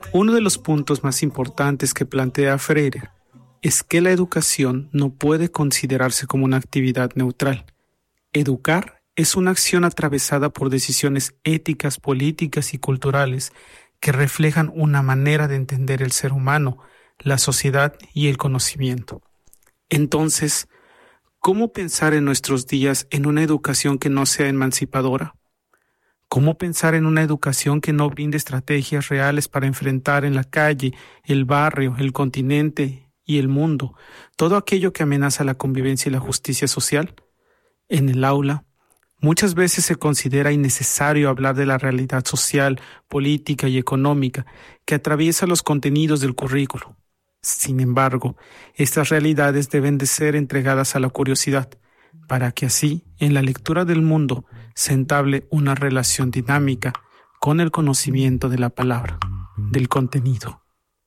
Uno de los puntos más importantes que plantea Freire es que la educación no puede considerarse como una actividad neutral. Educar es una acción atravesada por decisiones éticas, políticas y culturales que reflejan una manera de entender el ser humano, la sociedad y el conocimiento. Entonces, ¿cómo pensar en nuestros días en una educación que no sea emancipadora? ¿Cómo pensar en una educación que no brinde estrategias reales para enfrentar en la calle, el barrio, el continente y el mundo todo aquello que amenaza la convivencia y la justicia social? En el aula, muchas veces se considera innecesario hablar de la realidad social, política y económica que atraviesa los contenidos del currículo. Sin embargo, estas realidades deben de ser entregadas a la curiosidad, para que así, en la lectura del mundo, se entable una relación dinámica con el conocimiento de la palabra, del contenido.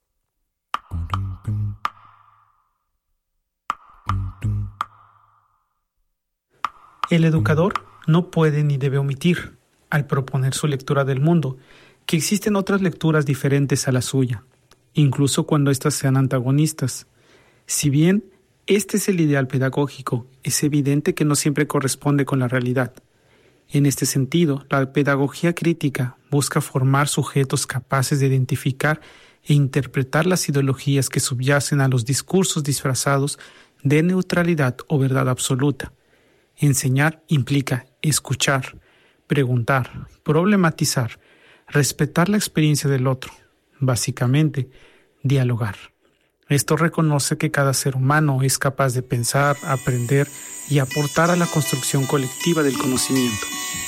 El educador no puede ni debe omitir, al proponer su lectura del mundo, que existen otras lecturas diferentes a la suya, incluso cuando éstas sean antagonistas. Si bien este es el ideal pedagógico, es evidente que no siempre corresponde con la realidad. En este sentido, la pedagogía crítica busca formar sujetos capaces de identificar e interpretar las ideologías que subyacen a los discursos disfrazados de neutralidad o verdad absoluta. Enseñar implica escuchar, preguntar, problematizar, respetar la experiencia del otro, básicamente, dialogar. Esto reconoce que cada ser humano es capaz de pensar, aprender y aportar a la construcción colectiva del conocimiento.